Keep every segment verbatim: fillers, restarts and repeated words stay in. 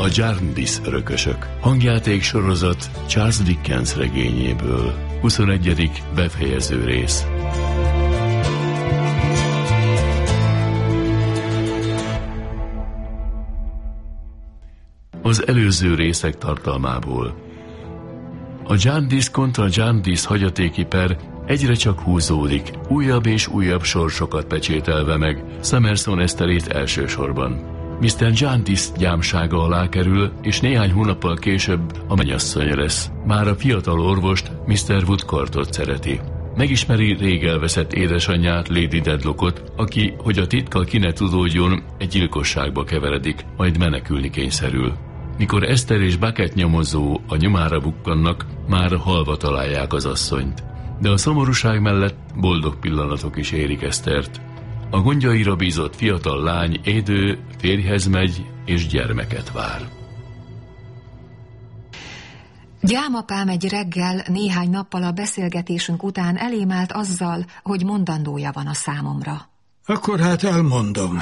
A Jarndyce örökösök. Hangjáték sorozat Charles Dickens regényéből. huszonegyedik befejező rész. Az előző részek tartalmából. A Jarndyce kontra Jarndyce hagyatéki per egyre csak húzódik, újabb és újabb sorsokat pecsételve meg, Summerson Eszterét elsősorban. miszter Jarndyce gyámsága alá kerül, és néhány hónappal később a mennyasszonya lesz. Már a fiatal orvost, miszter Woodcourtot szereti. Megismeri rég elveszett édesanyját, Lady Dedlockot, aki, hogy a titka ki ne tudódjon, egy gyilkosságba keveredik, majd menekülni kényszerül. Mikor Eszter és Bucket nyomozó a nyomára bukkannak, már halva találják az asszonyt. De a szomorúság mellett boldog pillanatok is érik Esztert. A gondjaira bízott fiatal lány édő, férjhez megy és gyermeket vár. Gyámapám egy reggel néhány nappal a beszélgetésünk után elém állt azzal, hogy mondandója van a számomra. Akkor hát elmondom.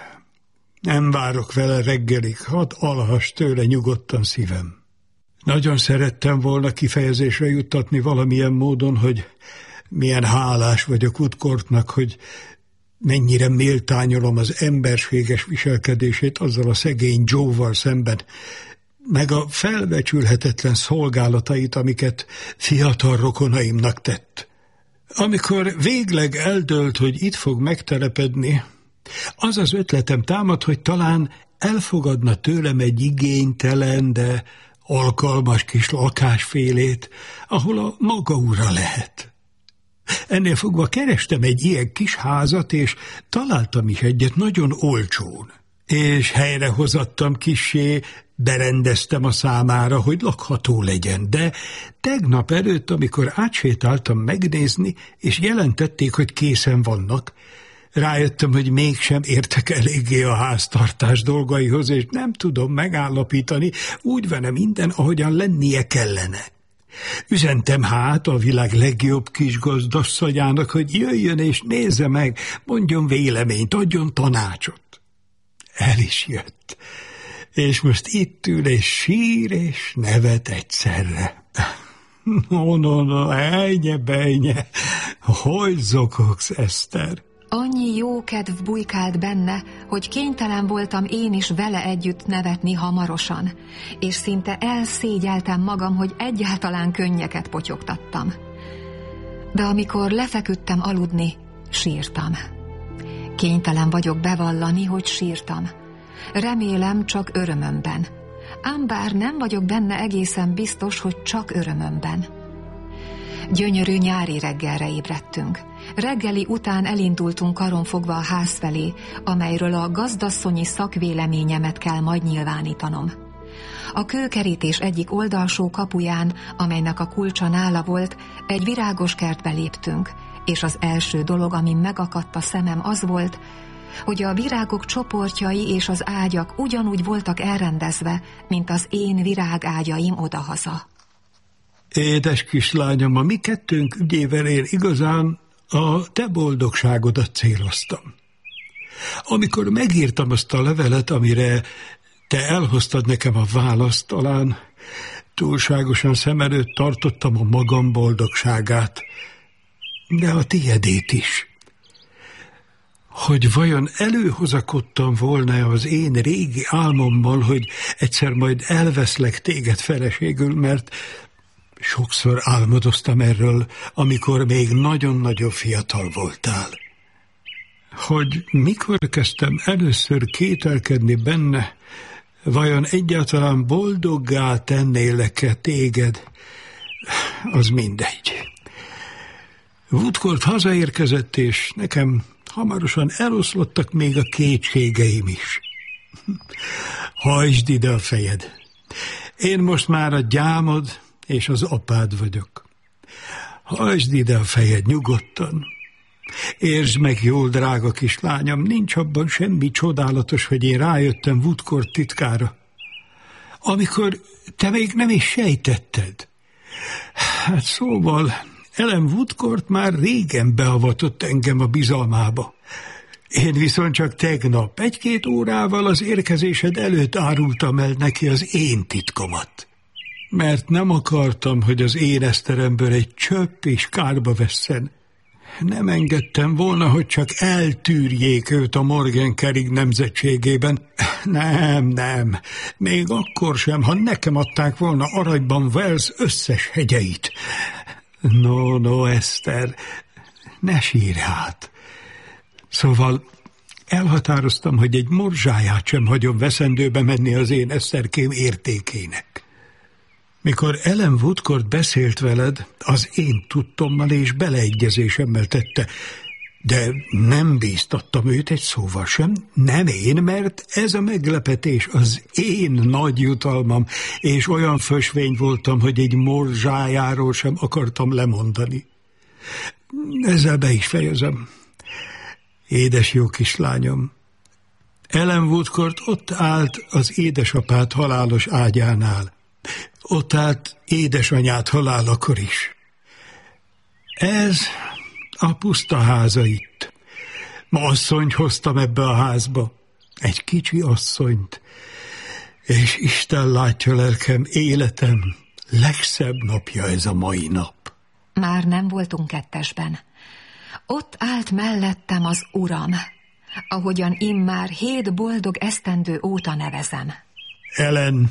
Nem várok vele reggelig, hadd alhass tőle nyugodtan szívem. Nagyon szerettem volna kifejezésre juttatni valamilyen módon, hogy milyen hálás vagyok Woodcourtnak, hogy mennyire méltányolom az emberséges viselkedését azzal a szegény Joe-val szemben, meg a felbecsülhetetlen szolgálatait, amiket fiatal rokonaimnak tett. Amikor végleg eldőlt, hogy itt fog megtelepedni, az az ötletem támad, hogy talán elfogadna tőlem egy igénytelen, de alkalmas kis lakásfélét, ahol a maga ura lehet. Ennél fogva kerestem egy ilyen kis házat, és találtam is egyet nagyon olcsón. És helyrehozattam kissé, berendeztem a számára, hogy lakható legyen, de tegnap előtt, amikor átsétáltam megnézni, és jelentették, hogy készen vannak, rájöttem, hogy mégsem értek eléggé a háztartás dolgaihoz, és nem tudom megállapítani, úgy van-e minden, ahogyan lennie kellene. Üzentem hát a világ legjobb kis gazdasszonyának, hogy jöjjön és nézze meg, mondjon véleményt, adjon tanácsot. El is jött, és most itt ül és sír és nevet egyszerre. No, no, no, ejnye, bejnye, hogy zokogsz, Eszter? Annyi jó kedv bujkált benne, hogy kénytelen voltam én is vele együtt nevetni hamarosan, és szinte elszégyeltem magam, hogy egyáltalán könnyeket potyogtattam. De amikor lefeküdtem aludni, sírtam. Kénytelen vagyok bevallani, hogy sírtam. Remélem, csak örömömben. Ám bár nem vagyok benne egészen biztos, hogy csak örömömben. Gyönyörű nyári reggelre ébredtünk. Reggeli után elindultunk karonfogva a ház felé, amelyről a gazdasszonyi szakvéleményemet kell majd nyilvánítanom. A kőkerítés egyik oldalsó kapuján, amelynek a kulcsa nála volt, egy virágos kertbe léptünk, és az első dolog, ami megakadt a szemem, az volt, hogy a virágok csoportjai és az ágyak ugyanúgy voltak elrendezve, mint az én virágágyaim odahaza. Édes kislányom, a mi kettőnk ügyével én igazán a te boldogságodat céloztam. Amikor megírtam azt a levelet, amire te elhoztad nekem a választ, talán túlságosan szem előtt tartottam a magam boldogságát, de a tiedét is. Hogy vajon előhozakodtam volna az én régi álmommal, hogy egyszer majd elveszlek téged feleségül, mert sokszor álmodoztam erről, amikor még nagyon-nagyon fiatal voltál. Hogy mikor kezdtem először kételkedni benne, vajon egyáltalán boldoggá tennélek-e téged, az mindegy. Woodcourt hazaérkezett, és nekem hamarosan eloszlottak még a kétségeim is. Hajtsd ide a fejed. Én most már a gyámod és az apád vagyok. Hajtsd ide a fejed nyugodtan. Értsd meg jól, drága kislányom, nincs abban semmi csodálatos, hogy én rájöttem Woodcourt titkára, amikor te még nem is sejtetted. Hát szóval Ellen Woodcourt már régen beavatott engem a bizalmába. Én viszont csak tegnap, egy-két órával az érkezésed előtt árultam el neki az én titkomat. Mert nem akartam, hogy az én eszteremből egy csöpp is kárba vesszen. Nem engedtem volna, hogy csak eltűrjék őt a Morgenkerig nemzetségében. Nem, nem, még akkor sem, ha nekem adták volna aranyban Wales összes hegyeit. No, no, Eszter, ne sírj át. Szóval elhatároztam, hogy egy morzsáját sem hagyom veszendőbe menni az én Eszterkém értékének. Mikor Ellen Woodcourt beszélt veled, az én tudtommal és beleegyezésemmel tette, de nem bíztattam őt egy szóval sem, nem én, mert ez a meglepetés az én nagy jutalmam, és olyan fösvény voltam, hogy egy morzsájáról sem akartam lemondani. Ezzel be is fejezem. Édes jó kislányom, Ellen Woodcourt ott állt az édesapád halálos ágyánál. Ott állt édesanyád halálakor is. Ez a puszta háza itt. Ma asszonyt hoztam ebbe a házba. Egy kicsi asszonyt. És Isten látja lelkem, életem legszebb napja ez a mai nap. Már nem voltunk kettesben. Ott állt mellettem az Uram, ahogyan immár hét boldog esztendő óta nevezem. Ellen,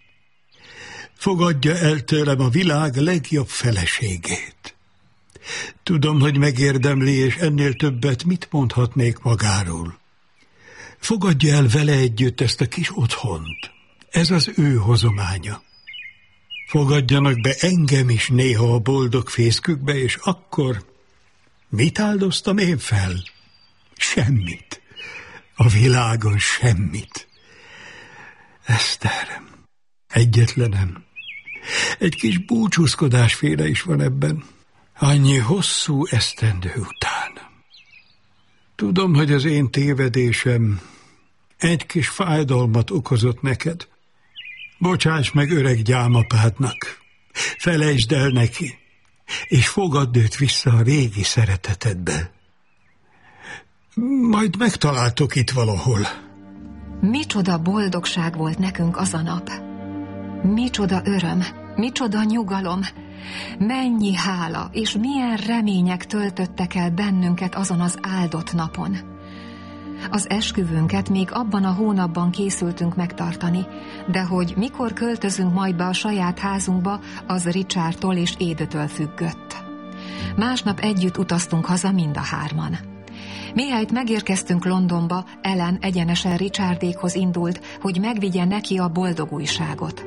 fogadja el tőlem a világ legjobb feleségét. Tudom, hogy megérdemli, és ennél többet mit mondhatnék magáról. Fogadja el vele együtt ezt a kis otthont. Ez az ő hozománya. Fogadjanak be engem is néha a boldog fészkükbe, és akkor mit áldoztam én fel? Semmit. A világon semmit. Eszter, egyetlenem. Egy kis búcsúzkodásféle is van ebben. Annyi hosszú esztendő után. Tudom, hogy az én tévedésem egy kis fájdalmat okozott neked. Bocsáss meg öreg gyámapádnak. Felejtsd el neki, és fogadd őt vissza a régi szeretetedbe. Majd megtaláltok itt valahol. Micsoda boldogság volt nekünk az a nap. Micsoda öröm, micsoda nyugalom. Mennyi hála és milyen remények töltöttek el bennünket azon az áldott napon. Az esküvőnket még abban a hónapban készültünk megtartani, de hogy mikor költözünk majd be a saját házunkba, az Richardtól és Édötől függött. Másnap együtt utaztunk haza mind a hárman. Mihelyt megérkeztünk Londonba, Ellen egyenesen Richardékhoz indult, hogy megvigye neki a boldog újságot.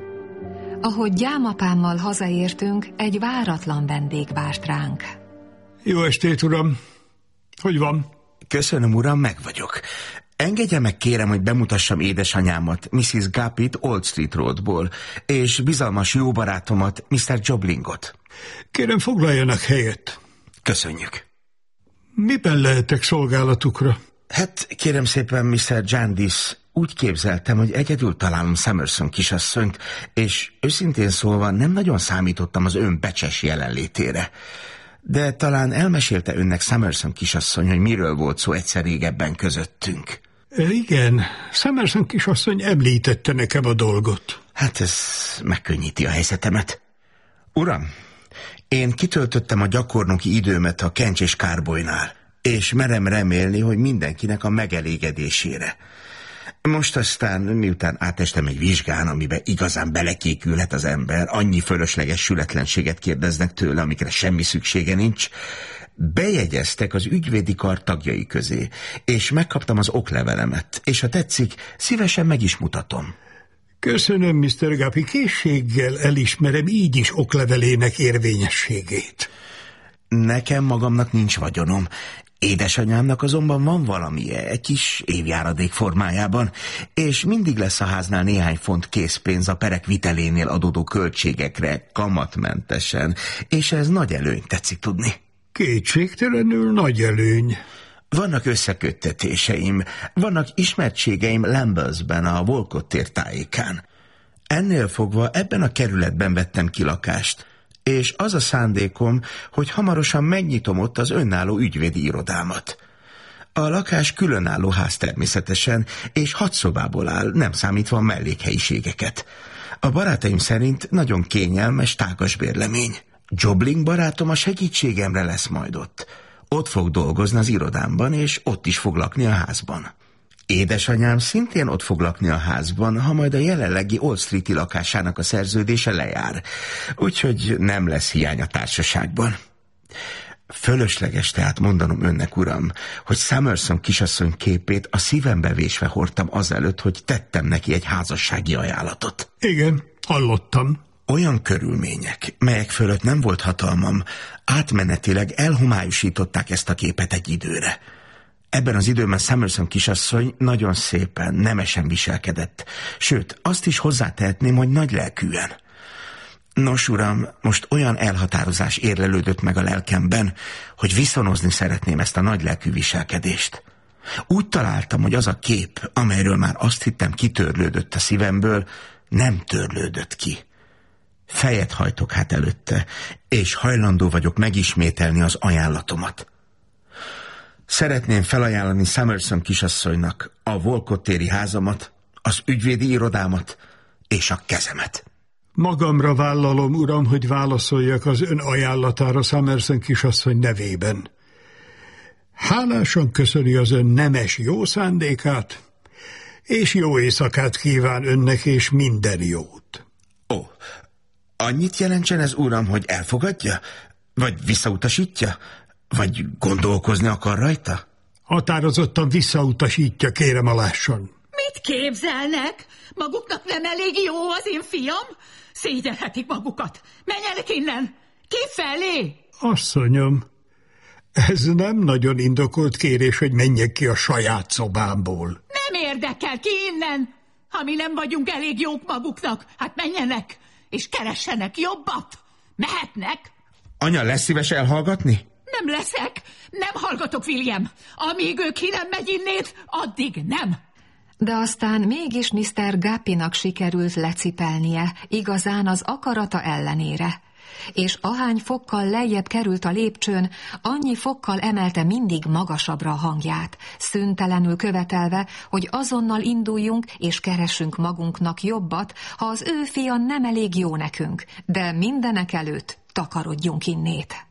Ahogy gyámapámmal hazaértünk, egy váratlan vendég várt ránk. Jó estét, uram! Hogy van? Köszönöm, uram, meg vagyok. Engedje meg, kérem, hogy bemutassam édesanyámat, missziz Guppyt Old Street Roadból, és bizalmas jó barátomat, miszter Joblingot. Kérem, foglaljanak helyet. Köszönjük. Miben lehetek szolgálatukra? Hát, kérem szépen, miszter Jarndyce, úgy képzeltem, hogy egyedül találom Summerson kisasszonyt, és őszintén szólva nem nagyon számítottam az ön becses jelenlétére. De talán elmesélte önnek Summerson kisasszony, hogy miről volt szó egyszer régebben közöttünk. Igen, Summerson kisasszony említette nekem a dolgot. Hát ez megkönnyíti a helyzetemet. Uram, én kitöltöttem a gyakornoki időmet a Kencs és Carboynál, és merem remélni, hogy mindenkinek a megelégedésére. Most aztán, miután átestem egy vizsgán, amiben igazán belekékülhet az ember, annyi fölösleges sületlenséget kérdeznek tőle, amikre semmi szüksége nincs, bejegyeztek az ügyvédi kar tagjai közé, és megkaptam az oklevelemet, és ha tetszik, szívesen meg is mutatom. Köszönöm, miszter Guppy, készséggel elismerem így is oklevelének érvényességét. Nekem magamnak nincs vagyonom. Édesanyámnak azonban van valami, egy kis évjáradék formájában, és mindig lesz a háznál néhány font készpénz a perek vitelénél adódó költségekre, kamatmentesen, és ez nagy előny, tetszik tudni. Kétségtelenül nagy előny. Vannak összeköttetéseim, vannak ismertségeim Lambertsben, a Walcott tér tájékán. Ennél fogva ebben a kerületben vettem ki lakást, és az a szándékom, hogy hamarosan megnyitom ott az önálló ügyvédi irodámat. A lakás különálló ház természetesen, és hat szobából áll, nem számítva a mellékhelyiségeket. A barátaim szerint nagyon kényelmes, tágas bérlemény. Jobling barátom a segítségemre lesz majd ott. Ott fog dolgozni az irodámban, és ott is fog lakni a házban. Édesanyám szintén ott fog lakni a házban, ha majd a jelenlegi Old Street-i lakásának a szerződése lejár. Úgyhogy nem lesz hiány a társaságban. Fölösleges tehát mondanom önnek, uram, hogy Summerson kisasszony képét a szívembe vésve hordtam azelőtt, hogy tettem neki egy házassági ajánlatot. Igen, hallottam. Olyan körülmények, melyek fölött nem volt hatalmam, átmenetileg elhomályosították ezt a képet egy időre. Ebben az időben Summerson kisasszony nagyon szépen, nemesen viselkedett, sőt, azt is hozzátehetném, hogy nagylelkűen. Nos, uram, most olyan elhatározás érlelődött meg a lelkemben, hogy viszonozni szeretném ezt a nagylelkű viselkedést. Úgy találtam, hogy az a kép, amelyről már azt hittem kitörlődött a szívemből, nem törlődött ki. Fejet hajtok hát előtte, és hajlandó vagyok megismételni az ajánlatomat. Szeretném felajánlani Summerson kisasszonynak a Walcott téri házamat, az ügyvédi irodámat és a kezemet. Magamra vállalom, uram, hogy válaszoljak az ön ajánlatára Summerson kisasszony nevében. Hálásan köszöni az ön nemes jó szándékát, és jó éjszakát kíván önnek, és minden jót. Ó, annyit jelentsen ez, uram, hogy elfogadja? Vagy visszautasítja? Vagy gondolkozni akar rajta? Határozottan visszautasítja, kérem alásson. Mit képzelnek? Maguknak nem elég jó az én fiam? Szégyelhetik magukat. Menjenek innen! Kifelé! Asszonyom, ez nem nagyon indokolt kérés, hogy menjek ki a saját szobámból. Nem érdekel, ki innen! Ha mi nem vagyunk elég jók maguknak, hát menjenek, és keressenek jobbat. Mehetnek. Anya, lesz szíves elhallgatni? Nem leszek. Nem hallgatok, William. Amíg ő ki nem megy innét, addig nem. De aztán mégis miszter Guppynak sikerült lecipelnie, igazán az akarata ellenére. És ahány fokkal lejjebb került a lépcsőn, annyi fokkal emelte mindig magasabbra a hangját, szüntelenül követelve, hogy azonnal induljunk és keressünk magunknak jobbat, ha az ő fia nem elég jó nekünk, de mindenek előtt takarodjunk innét.